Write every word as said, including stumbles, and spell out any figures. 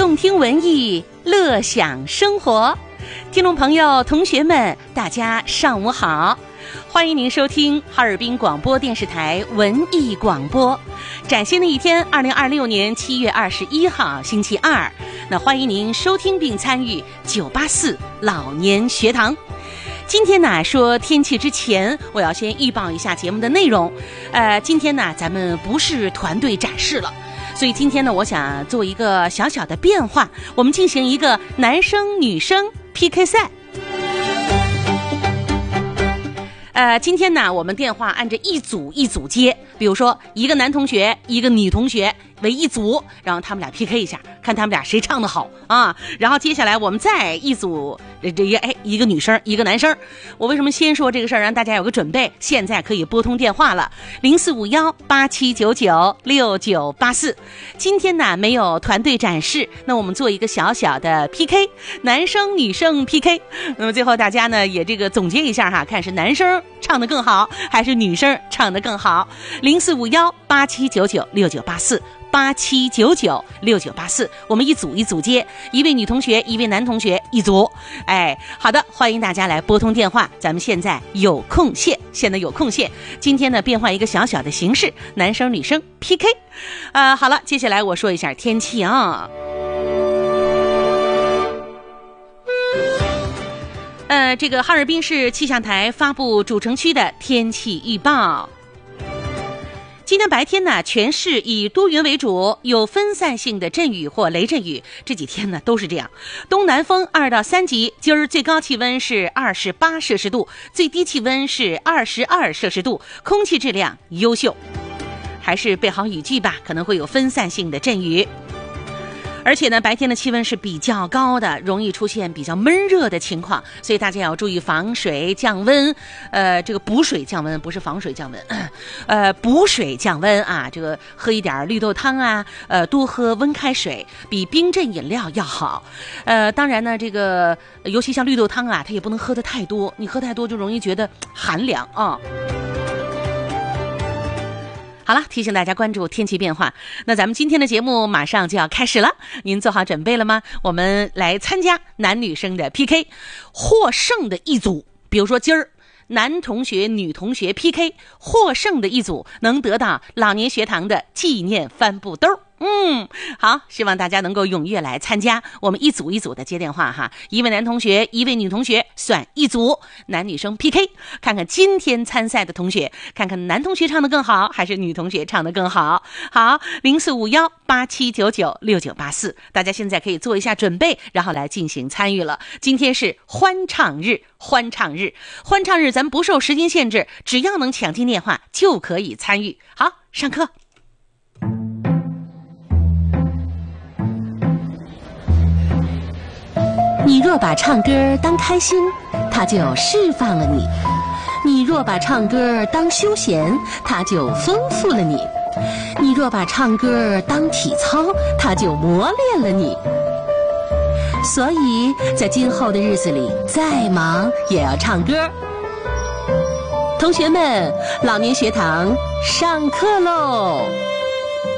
动听文艺，乐享生活。听众朋友、同学们，大家上午好，欢迎您收听哈尔滨广播电视台文艺广播。崭新的一天，二零二六年七月二十一号，星期二。那欢迎您收听并参与九八四老年学堂。今天呢，说天气之前，我要先预报一下节目的内容。呃，今天呢，咱们不是团队展示了，所以今天呢，我想做一个小小的变化，我们进行一个男生女生 P K 赛。呃，今天呢，我们电话按着一组一组接，比如说一个男同学，一个女同学为一组，然后他们俩 P K 一下，看他们俩谁唱得好啊。然后接下来我们再一组，这一个哎，一个女生，一个男生。我为什么先说这个事儿，让大家有个准备？现在可以拨通电话了，零四五幺八七九九六九八四。今天呢没有团队展示，那我们做一个小小的 P K， 男生女生 P K。那么最后大家呢也这个总结一下哈，看是男生唱得更好，还是女生唱得更好？零四五幺八七九九六九八四。八七九九六九八四，我们一组一组接，一位女同学，一位男同学一组。哎，好的，欢迎大家来拨通电话，咱们现在有空线，现在有空线。今天呢，变换一个小小的形式，男生女生 P K。呃，好了，接下来我说一下天气啊。呃，这个哈尔滨市气象台发布主城区的天气预报。今天白天呢，全市以多云为主，有分散性的阵雨或雷阵雨。这几天呢都是这样。东南风二到三级，今儿最高气温是二十八摄氏度，最低气温是二十二摄氏度，空气质量优秀。还是备好雨具吧，可能会有分散性的阵雨。而且呢，白天的气温是比较高的，容易出现比较闷热的情况，所以大家要注意防水降温。呃，这个补水降温，不是防水降温，呃，补水降温啊，这个喝一点绿豆汤啊，呃，多喝温开水，比冰镇饮料要好。呃，当然呢，这个尤其像绿豆汤啊，它也不能喝得太多，你喝太多就容易觉得寒凉啊。好了，提醒大家关注天气变化。那咱们今天的节目马上就要开始了，您做好准备了吗？我们来参加男女生的 P K， 获胜的一组，比如说今儿男同学女同学 P K， 获胜的一组能得到老年学堂的纪念帆布兜。嗯，好，希望大家能够踊跃来参加，我们一组一组的接电话哈，一位男同学，一位女同学算一组，男女生 P K， 看看今天参赛的同学，看看男同学唱得更好，还是女同学唱得更好。好，零四五幺八七九九六九八四，大家现在可以做一下准备，然后来进行参与了。今天是欢唱日，欢唱日，欢唱日，咱们不受时间限制，只要能抢进电话就可以参与。好，上课。 你若把唱歌当开心，它就释放了你；你若把唱歌当休闲，它就丰富了你；你若把唱歌当体操，它就磨练了你。所以在今后的日子里，再忙也要唱歌。同学们，老年学堂上课喽！